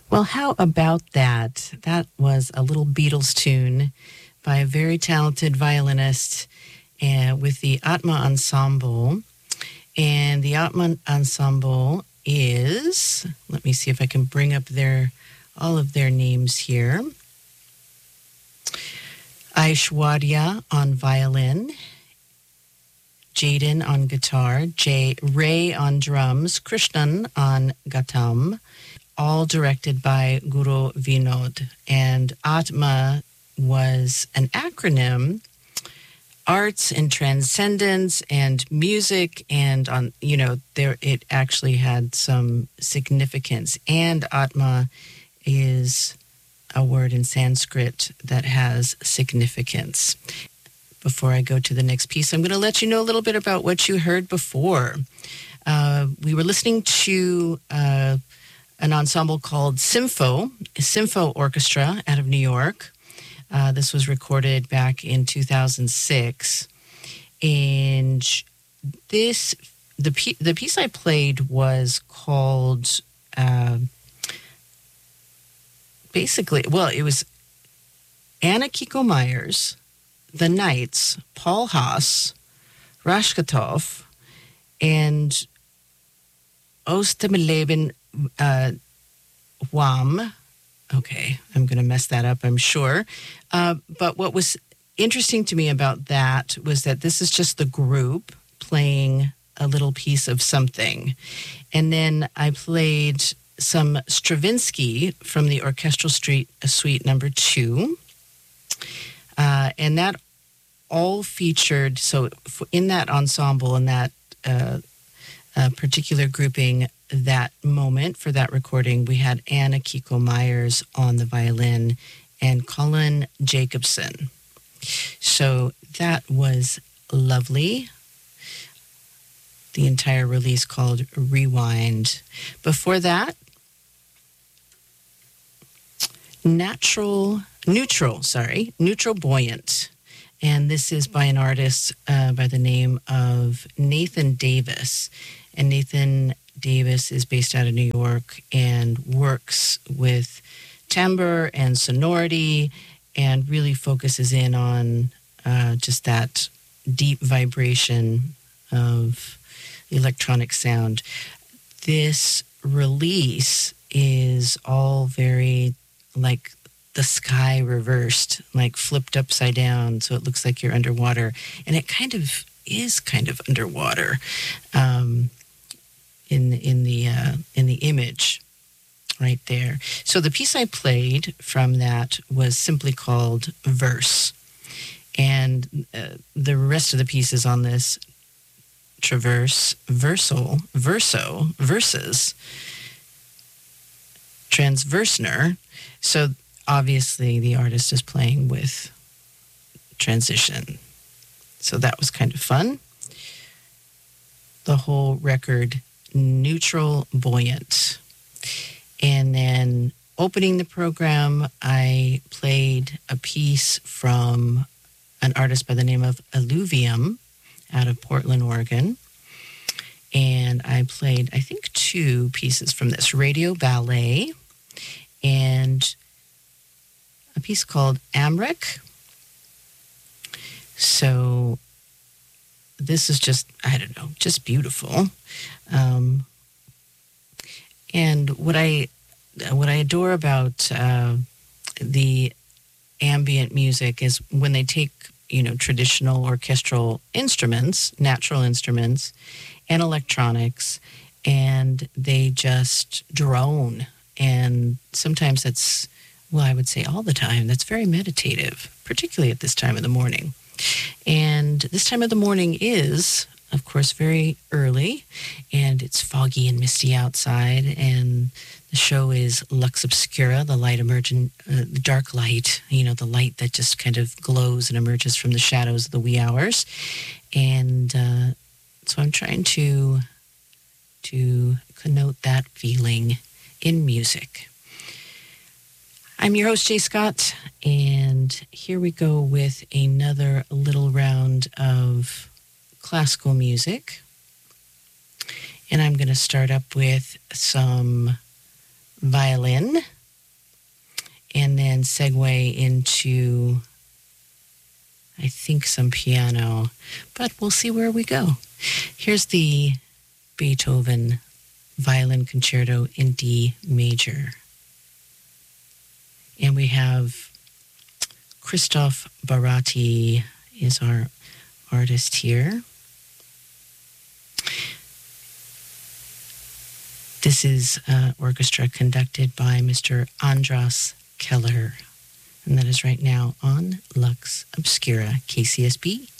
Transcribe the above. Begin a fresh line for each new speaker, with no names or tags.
Well, how about that? That was a little Beatles tune by a very talented violinist with the Atma Ensemble. And the Atma Ensemble is, let me see if I can bring up all of their names here. Aishwarya on violin, Jaden on guitar, Ray on drums, Krishnan on ghatam, all directed by Guru Vinod. And Atma was an acronym, arts and transcendence and music, and it actually had some significance. And Atma is a word in Sanskrit that has significance. Before I go to the next piece, I'm going to let you know a little bit about what you heard before. We were listening to an ensemble called Sympho Orchestra out of New York. This was recorded back in 2006. And the piece I played was called, it was Anna Kiko Myers, The Knights, Paul Haas, Rashkatov, and Osterleben Wam. Okay, I'm going to mess that up, I'm sure. But what was interesting to me about that was that this is just the group playing a little piece of something. And then I played some Stravinsky from the Orchestral Suite number 2. And that all featured, so in that ensemble, in that particular grouping, that moment for that recording, we had Anna Kiko Myers on the violin and Colin Jacobson. So that was lovely. The entire release called Rewind. Before that, Neutral Buoyant. And this is by an artist by the name of Nathan Davis. And Nathan Davis is based out of New York and works with timbre and sonority and really focuses in on just that deep vibration of electronic sound. This release is all very like the sky reversed, like flipped upside down, so it looks like you're underwater. And it kind of is underwater in the image right there. So the piece I played from that was simply called Verse. And the rest of the pieces on this Verses, Transversner. So obviously the artist is playing with transition. So that was kind of fun. The whole record, Neutral Buoyant. And then opening the program, I played a piece from an artist by the name of Alluvium out of Portland, Oregon. And I played, I think, 2 pieces from this, Radio Ballet and a piece called Amrik. So this is just, I don't know, just beautiful. And what I adore about the ambient music is when they take, traditional orchestral instruments, natural instruments, and electronics, and they just drone. And sometimes that's, well, I would say all the time, that's very meditative, particularly at this time of the morning. And this time of the morning is, of course, very early, and it's foggy and misty outside, and the show is Lux Obscura, the light emerging, the dark light, the light that just kind of glows and emerges from the shadows of the wee hours. And so I'm trying to connote that feeling in music. I'm your host, Jay Scott, and here we go with another little round of classical music. And I'm going to start up with some violin and then segue into, I think, some piano, but we'll see where we go. Here's the Beethoven Violin Concerto in D major. And we have Christoph Barati is our artist here. This is an orchestra conducted by Mr. Andras Keller, and that is right now on Lux Obscura, KCSB